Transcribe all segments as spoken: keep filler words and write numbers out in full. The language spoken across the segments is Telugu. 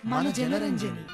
మన Janaranjani.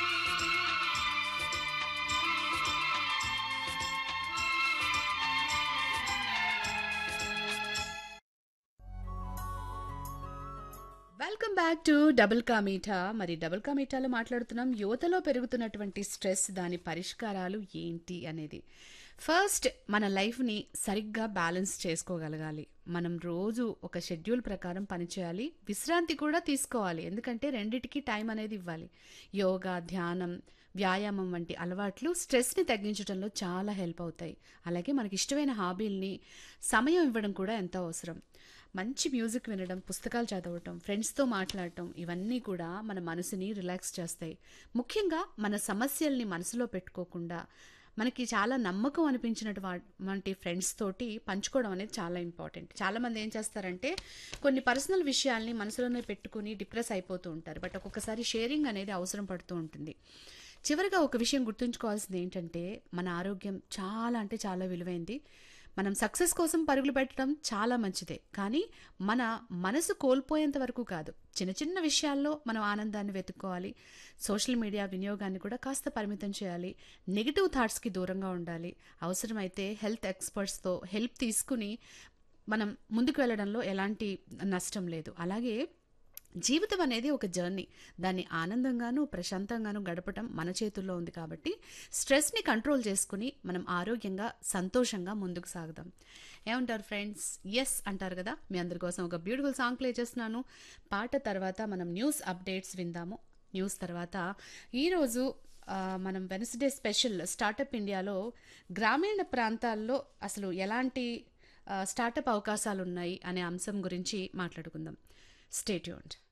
Welcome back to double ka meetha. మరి డబుల్ కా మీఠాలో మాట్లాడుతున్నాం యువతలో పెరుగుతున్నటువంటి స్ట్రెస్, దాని పరిష్కారాలు ఏంటి అనేది. ఫస్ట్ మన లైఫ్ని సరిగ్గా బ్యాలెన్స్ చేసుకోగలగాలి. మనం రోజు ఒక షెడ్యూల్ ప్రకారం పనిచేయాలి, విశ్రాంతి కూడా తీసుకోవాలి. ఎందుకంటే రెండిటికి టైం అనేది ఇవ్వాలి. యోగా, ధ్యానం, వ్యాయామం వంటి అలవాట్లు స్ట్రెస్ని తగ్గించడంలో చాలా హెల్ప్ అవుతాయి. అలాగే మనకి ఇష్టమైన హాబీల్ని సమయం ఇవ్వడం కూడా ఎంతో అవసరం. మంచి మ్యూజిక్ వినడం, పుస్తకాలు చదవటం, ఫ్రెండ్స్తో మాట్లాడటం, ఇవన్నీ కూడా మన మనసుని రిలాక్స్ చేస్తాయి. ముఖ్యంగా మన సమస్యల్ని మనసులో పెట్టుకోకుండా మనకి చాలా నమ్మకం అనిపించినటు వంటి ఫ్రెండ్స్ తోటి పంచుకోవడం అనేది చాలా ఇంపార్టెంట్. చాలామంది ఏం చేస్తారంటే కొన్ని పర్సనల్ విషయాల్ని మనసులోనే పెట్టుకుని డిప్రెస్ అయిపోతూ ఉంటారు. బట్ ఒక్కొక్కసారి షేరింగ్ అనేది అవసరం పడుతూ ఉంటుంది. చివరిగా ఒక విషయం గుర్తుంచుకోవాల్సింది ఏంటంటే మన ఆరోగ్యం చాలా అంటే చాలా విలువైంది. మనం సక్సెస్ కోసం పరుగులు పెట్టడం చాలా మంచిదే, కానీ మన మనసు కోల్పోయేంత వరకు కాదు. చిన్న చిన్న విషయాల్లో మనం ఆనందాన్ని వెతుక్కోవాలి. సోషల్ మీడియా వినియోగాన్ని కూడా కాస్త పరిమితం చేయాలి. నెగిటివ్ థాట్స్కి దూరంగా ఉండాలి. అవసరమైతే హెల్త్ ఎక్స్పర్ట్స్తో హెల్ప్ తీసుకుని మనం ముందుకు వెళ్ళడంలో ఎలాంటి నష్టం లేదు. అలాగే జీవితం అనేది ఒక జర్నీ. దాన్ని ఆనందంగాను ప్రశాంతంగాను గడపటం మన చేతుల్లో ఉంది. కాబట్టి స్ట్రెస్ని కంట్రోల్ చేసుకుని మనం ఆరోగ్యంగా సంతోషంగా ముందుకు సాగుదాం. ఏమంటారు ఫ్రెండ్స్? ఎస్ అంటారు కదా. మీ అందరి కోసం ఒక బ్యూటిఫుల్ సాంగ్ ప్లే చేస్తున్నాను. పాట తర్వాత మనం న్యూస్ అప్డేట్స్ విందాము. న్యూస్ తర్వాత ఈరోజు ఆ, మనం వెన్స్డే స్పెషల్ స్టార్టప్ ఇండియాలో గ్రామీణ ప్రాంతాల్లో అసలు ఎలాంటి ఆ, స్టార్టప్ అవకాశాలు ఉన్నాయి అనే అంశం గురించి మాట్లాడుకుందాం. Stay tuned.